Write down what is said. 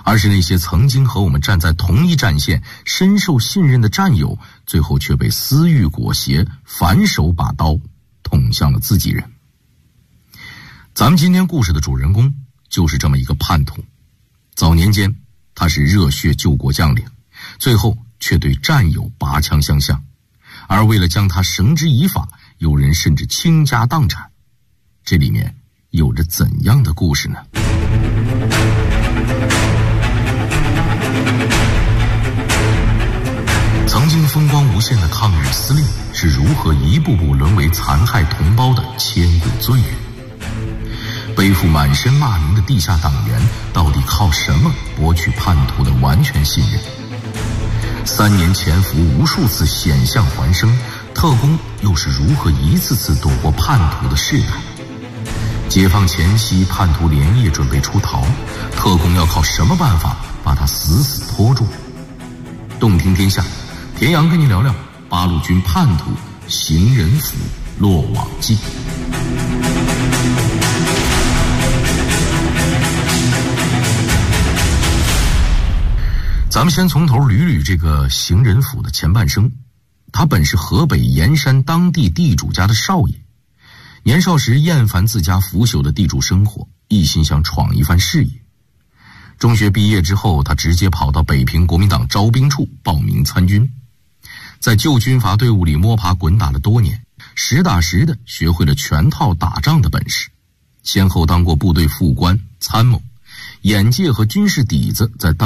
而是那些曾经和我们站在同一战线、深受信任的战友，最后却被私欲裹挟，反手把刀捅向了自己人。咱们今天故事的主人公就是这么一个叛徒。早年间他是热血救国将领，最后却对战友拔枪相向，而为了将他绳之以法，有人甚至倾家荡产。这里面有着怎样的故事呢？曾经风光无限的抗日司令是如何一步步沦为残害同胞的千古罪人？背负满身骂名的地下党员到底靠什么博取叛徒的完全信任？3年潜伏无数次险象环生，特工又是如何一次次躲过叛徒的试探？解放前夕，叛徒连夜准备出逃，特工要靠什么办法把他死死拖住？洞听天下，田阳跟你聊聊八路军叛徒行人府落网记。咱们先从头捋捋这个行人府的前半生。他本是河北盐山当地地主家的少爷，年少时厌烦自家腐朽的地主生活，一心想闯一番事业。中学毕业之后，他直接跑到北平国民党招兵处报名参军，在旧军阀队伍里摸爬滚打了多年，实打实的学会了全套打仗的本事，先后当过部队副官、参谋，眼界和军事底子在当